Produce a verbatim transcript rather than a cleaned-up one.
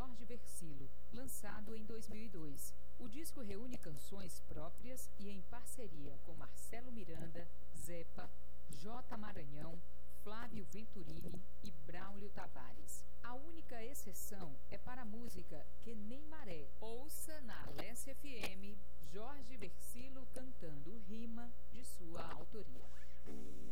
Jorge Versilo, lançado em dois mil e dois. O disco reúne canções próprias e em parceria com Marcelo Miranda, Zepa, J. Maranhão, Flávio Venturini e Braulio Tavares. A única exceção é para a música Que Nem Maré. Ouça na Alesse F M Jorge Versilo cantando Rima, de sua autoria.